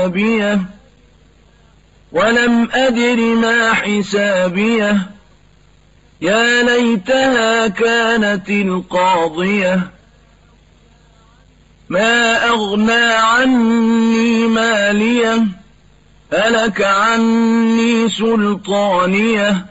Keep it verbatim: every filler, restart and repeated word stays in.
بيه ولم أدر ما حسابيه يا ليتها كانت القاضية ما أغنى عني ماليه هلك عني سلطانيه